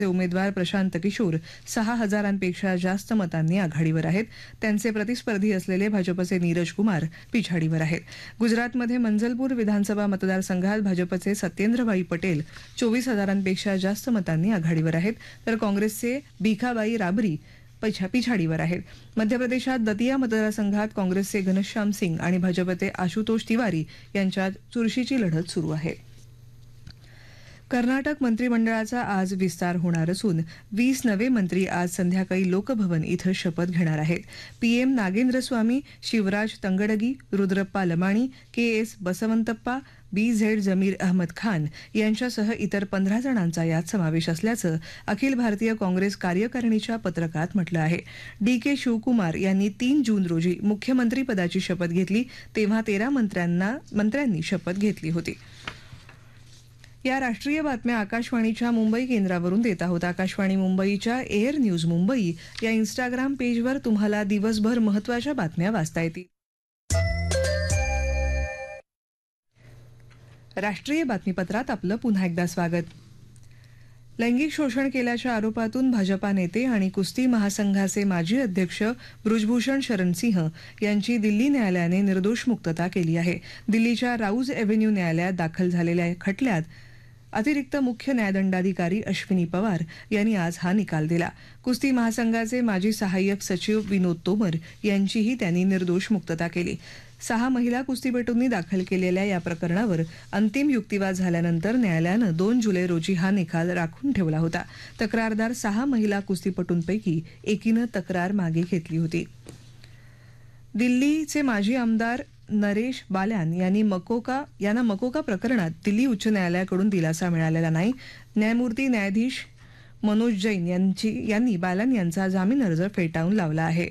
उमेदवार प्रशांत किशोर 6,000पेक्षा जास्त मतांनी आघाडीवर आहेत. त्यांचे प्रतिस्पर्धी असलेले भाजपचे नीरज कुमार पिछाडीवर आहेत. गुजरातमध्ये मंजलपूर विधानसभा मतदारसंघात भाजपचे सत्येंद्रभाई पटेल 24,000पेक्षा जास्त मतांनी आघाडीवर आहेत, तर काँग्रेसचे भिखाबाई राबरी पिछाडीवर आहेत. मध्य प्रदेशात दतिया मतदारसंघात काँग्रेसचे घनश्याम सिंग आणि भाजपचे आशुतोष तिवारी यांच्यात चुरशीची लढत सुरू आहे. कर्नाटक मंत्रिमंडळाचा आज विस्तार होणार असून 20 नवे मंत्री आज संध्याकाळी लोकभवन इथं शपथ घेणार आहेत. पीएम नागेंद्र स्वामी, शिवराज तंगडगी, रुद्रप्पा लमाणी, KS बसवंतप्पा, BZ जमीर अहमद खान यांच्यासह इतर 15 जणांचा यात समावेश असल्याचं अखिल भारतीय काँग्रेस कार्यकारिणीच्या पत्रकात म्हटलं आहे. DK शिवकुमार यांनी 3 जून रोजी मुख्यमंत्रीपदाची शपथ घेतली, तेव्हा 13 मंत्र्यांनी शपथ घेतली होती. या राष्ट्रीय बातम्या आकाशवाणीच्या मुंबई केंद्रावरून देत आहोत. आकाशवाणी मुंबईच्या एअर न्यूज मुंबई या इंस्टाग्राम पेजवर तुम्हाला दिवसभर महत्त्वाच्या बातम्या वाचता येतील. राष्ट्रीय बातमीपत्रात आपलं पुन्हा एकदा स्वागत. लैंगिक शोषण केल्याच्या आरोपातून भाजपा नेते आणि कुस्ती महासंघाचे माजी अध्यक्ष बृजभूषण शरण सिंह यांची दिल्ली न्यायालयाने निर्दोष मुक्तता केली आहे. दिल्लीच्या राऊज एव्हेन्यू न्यायालयात दाखल झालेल्या खटल्यात अतिरिक्त मुख्य न्यायदंडाधिकारी अश्विनी पवार यांनी आज हा निकाल दिला. कुस्ती महासंघाचे माजी सहाय्यक सचिव विनोद तोमर यांचीही त्यांनी निर्दोष मुक्तता केली. 6 महिला कुस्तीपटूंनी दाखल केलेल्या या प्रकरणावर अंतिम युक्तिवाद झाल्यानंतर न्यायालयानं 2 जुलै रोजी हा निकाल राखून ठेवला होता. तक्रारदार 6 महिला कुस्तीपटूंपैकी एकीनं तक्रार मागे घेतली होती. दिल्लीचे माजी आमदार नरेश बाल्यान यांना मकोका प्रकरणात दिल्ली उच्च न्यायालयाकडून दिलासा मिळालेला नाही. न्यायधीश मनोज जैन यांनी बाल्यान यांचा जामीन अर्ज फेटाळून लावला आहे.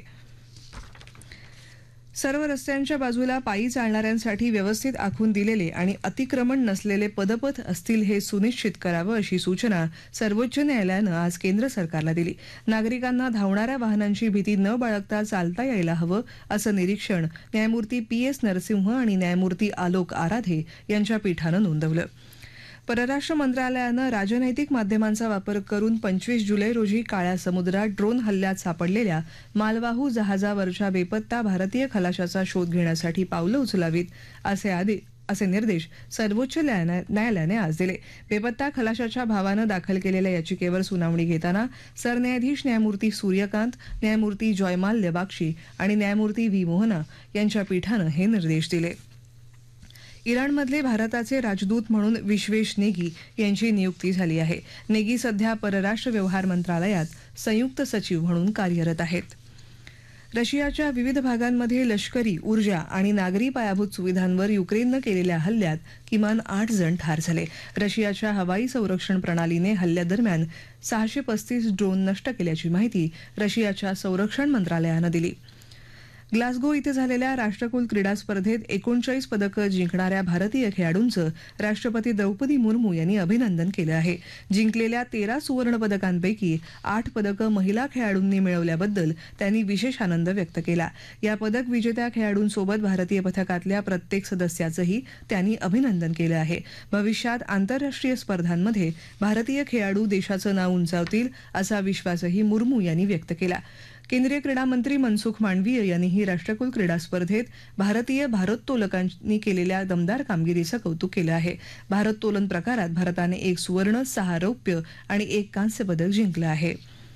सर्व रस्त्यांच्या बाजूला पायी चालणाऱ्यांसाठी व्यवस्थित आखून दिलेले आणि अतिक्रमण नसलेले पदपथ असतील हे सुनिश्चित करावं अशी सूचना सर्वोच्च न्यायालयानं आज केंद्र सरकारला दिली. नागरिकांना धावणाऱ्या वाहनांची भीती न बाळगता चालता यायला हवं असं निरीक्षण न्यायमूर्ती PS नरसिंह आणि न्यायमूर्ती आलोक आराधे यांच्या पीठानं नोंदवलं. परराष्ट्र मंत्रालयानं राजनैतिक माध्यमांचा वापर करून 25 जुलै रोजी काळ्या समुद्रात ड्रोन हल्ल्यात सापडलेल्या मालवाहू जहाजावरच्या बेपत्ता भारतीय खलाशाचा शोध घेण्यासाठी पावलं उचलावीत असे निर्देश सर्वोच्च न्यायालयाने आज दिले. बेपत्ता खलाशाच्या भावानं दाखल केलेल्या याचिकेवर सुनावणी घेताना सरन्यायाधीश न्यायमूर्ती सूर्यकांत, न्यायमूर्ती जयमाल्य बाक्षी आणि न्यायमूर्ती V मोहना यांच्या पीठानं हे निर्देश दिले. इराणमधले भारताचे राजदूत म्हणून विश्वेश नेगी यांची नियुक्ती झाली आहे. नेगी सध्या परराष्ट्र व्यवहार मंत्रालयात संयुक्त सचिव म्हणून कार्यरत आहेत. रशियाच्या विविध भागांमध्ये लष्करी, ऊर्जा आणि नागरी पायाभूत सुविधांवर युक्रेननं केलेल्या हल्ल्यात किमान 8 जण ठार झाले. रशियाच्या हवाई संरक्षण प्रणालीने हल्ल्यादरम्यान 635 ड्रोन नष्ट केल्याची माहिती रशियाच्या संरक्षण मंत्रालयानं दिली. ग्लासगो इथं झालेल्या राष्ट्रकुल क्रीडा स्पर्धेत 39 पदकं जिंकणाऱ्या भारतीय खेळाडूंचं राष्ट्रपती द्रौपदी मुर्मू यांनी अभिनंदन केलं आहे. जिंकलेल्या 13 सुवर्ण पदकांपैकी 8 पदकं महिला खेळाडूंनी मिळवल्याबद्दल त्यांनी विशेष आनंद व्यक्त केला. या पदक विजेत्या खेळाडूंसोबत भारतीय पथकातल्या प्रत्येक सदस्याचंही त्यांनी अभिनंदन केलं आहे. भविष्यात आंतरराष्ट्रीय स्पर्धांमध्ये भारतीय खेळाडू देशाचं नाव उंचावतील असा विश्वासही मुर्मू यांनी व्यक्त केला. केंद्रीय क्रीडा मंत्री मनसुख मांडवीय यांनीही राष्ट्रकुल क्रीडा स्पर्धेत भारतीय भारोत्तोलकांनी केलेल्या दमदार कामगिरीचं कौतुक केलं आहे. भारोत्तोलन प्रकारात भारताने 1 सुवर्ण, 6 रौप्य आणि 1 कांस्य पदक जिंकलं आहे.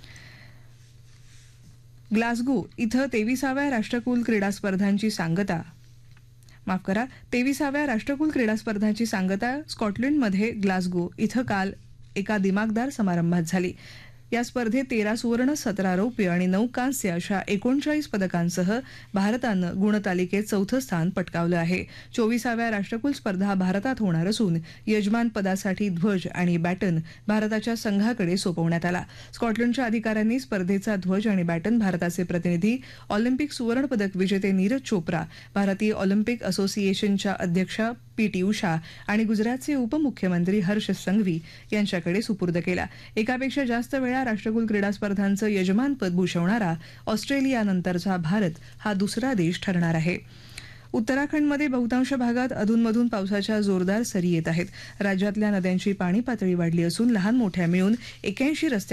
ग्लासगो इथं 23व्या राष्ट्रकुल क्रीडा स्पर्धांची सांगता स्कॉटलंडमध्ये ग्लासगो इथं काल एका दिमागदार समारंभात झाली. या स्पर्धेत 13 सुवर्ण, 17 रौप्य आणि 9 कांस्य अशा 39 पदकांसह भारतानं गुणतालिकेत 4थं स्थान पटकावलं आहे. 24व्या राष्ट्रकुल स्पर्धा भारतात होणार असून यजमान पदासाठी ध्वज आणि बॅटन भारताच्या संघाकडे सोपवण्यात आला. स्कॉटलंडच्या अधिकाऱ्यांनी स्पर्धेचा ध्वज आणि बॅटन भारताचे प्रतिनिधी ऑलिम्पिक सुवर्ण पदक विजेते नीरज चोप्रा, भारतीय ऑलिम्पिक असोसिएशनच्या अध्यक्षा PT उषा आणि गुजरातचे उपमुख्यमंत्री हर्ष संघवी यांच्याकडे सुपूर्द केला. एकापेक्षा जास्त वेळा राष्ट्रकुल क्रीडा स्पर्धांचं यजमानपद भूषवणारा ऑस्ट्रेलियानंतरचा भारत हा दुसरा देश ठरणार आहे. उत्तराखंडमध्ये बहुतांश भागात अधूनमधून पावसाच्या जोरदार सरी येत आहेत. राज्यातल्या नद्यांची पाणी पातळी वाढली असून लहान मोठ्या मिळून 81 रस्त्यांवर